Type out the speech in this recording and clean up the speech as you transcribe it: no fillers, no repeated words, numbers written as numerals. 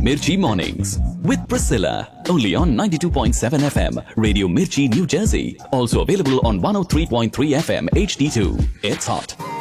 Mirchi Mornings with Priscilla. Only on 92.7 FM, Radio Mirchi, New Jersey. Also available on 103.3 FM HD2. It's hot.